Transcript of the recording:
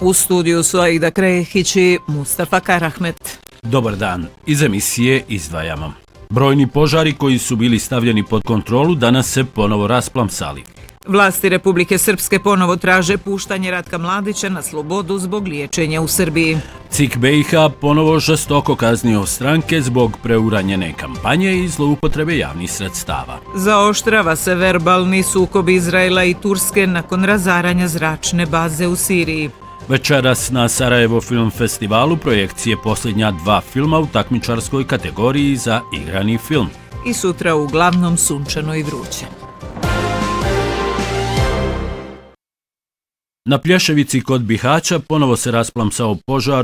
U studiju su Aida Krehić i Mustafa Karahmet. Dobar dan, iz emisije izdvajamo. Brojni požari koji su bili stavljeni pod kontrolu danas se ponovo rasplamsali. Vlasti Republike Srpske ponovo traže puštanje Ratka Mladića na slobodu zbog liječenja u Srbiji. CIK BiH ponovo žestoko kaznio stranke zbog preuranjene kampanje i zloupotrebe javnih sredstava. Zaoštrava se verbalni sukob Izraela i Turske nakon razaranja zračne baze u Siriji. Večeras na Sarajevo Film Festivalu projekcije posljednja 2 filma u takmičarskoj kategoriji za igrani film. I sutra uglavnom sunčano i vruće. Na Plješevici kod Bihaća ponovo se rasplamsao požar